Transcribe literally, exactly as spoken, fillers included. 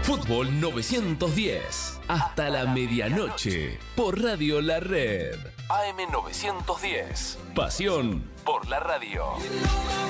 Fútbol novecientos diez. Hasta la medianoche. Por Radio La Red. A M novecientos diez. Pasión por la radio.